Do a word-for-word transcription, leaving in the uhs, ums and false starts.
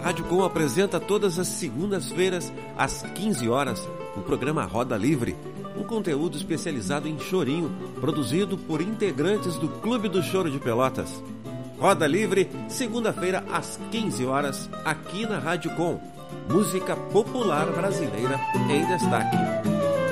Rádio Com apresenta todas as segundas-feiras, às quinze horas, o programa Roda Livre, um conteúdo especializado em chorinho, produzido por integrantes do Clube do Choro de Pelotas. Roda Livre, segunda-feira, às quinze horas, aqui na Rádio Com. Música popular brasileira em destaque.